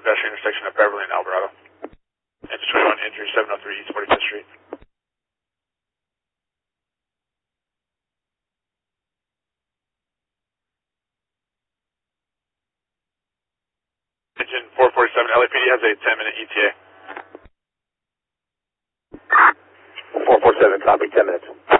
pedestrian intersection of Beverly and Alvarado. Engine 21, injury 703 East 45th Street. Engine 447, LAPD has a 10-minute ETA. 447, copy, 10 minutes.